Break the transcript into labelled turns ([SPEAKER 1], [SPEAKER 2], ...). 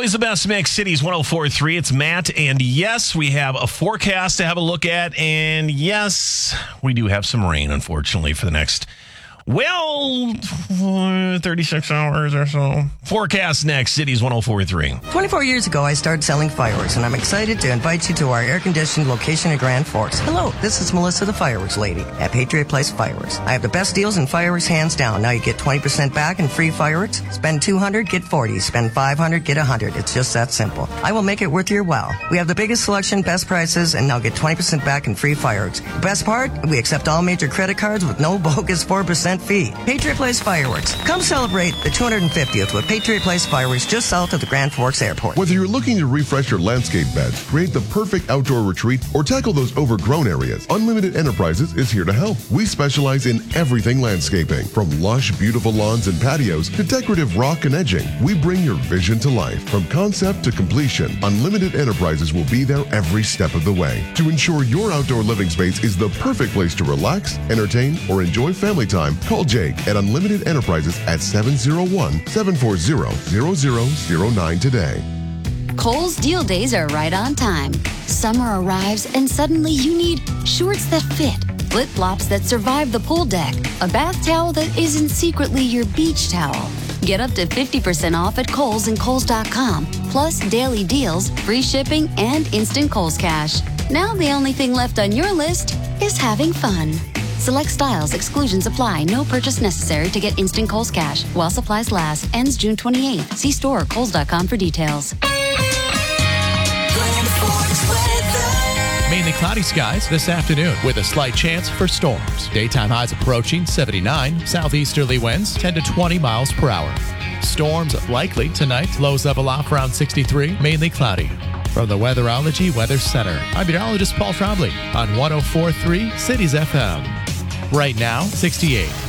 [SPEAKER 1] always the best mix. Cities 104.3. It's Matt. And yes, we have a forecast to have a look at. And yes, we do have some rain, unfortunately, for the next, 36 hours or so. Forecast next. Cities 104.3.
[SPEAKER 2] 24 years ago, I started selling fireworks, and I'm excited to invite you to our air-conditioned location in Grand Forks. Hello, this is Melissa, the fireworks lady at Patriot Place Fireworks. I have the best deals in fireworks, hands down. Now you get 20% back in free fireworks. Spend $200, get $40. Spend $500, get $100. It's just that simple. I will make it worth your while. We have the biggest selection, best prices, and now get 20% back in free fireworks. The best part? We accept all major credit cards with no bogus 4% fee. Patriot Place Fireworks. Come celebrate the 250th with Patriot Place Fireworks just south of the Grand Forks Airport.
[SPEAKER 3] Whether you're looking to refresh your landscape beds, create the perfect outdoor retreat, or tackle those overgrown areas, Unlimited Enterprises is here to help. We specialize in everything landscaping, from lush, beautiful lawns and patios to decorative rock and edging. We bring your vision to life. From concept to completion, Unlimited Enterprises will be there every step of the way to ensure your outdoor living space is the perfect place to relax, entertain, or enjoy family time. Call Jake at Unlimited Enterprises at 701-740-0009 today.
[SPEAKER 4] Kohl's deal days are right on time. Summer arrives and suddenly you need shorts that fit, flip-flops that survive the pool deck, a bath towel that isn't secretly your beach towel. Get up to 50% off at Kohl's and Kohls.com, plus daily deals, free shipping, and instant Kohl's Cash. Now the only thing left on your list is having fun. Select styles, exclusions apply. No purchase necessary to get instant Kohl's Cash. While supplies last. Ends June 28th. See store or Kohls.com for details.
[SPEAKER 5] Mainly cloudy skies this afternoon with a slight chance for storms. Daytime highs approaching 79. Southeasterly winds 10 to 20 miles per hour. Storms likely tonight. Lows level off around 63. Mainly cloudy. From the Weatherology Weather Center, I'm meteorologist Paul Trombley on 104.3 Cities FM. Right now, 68.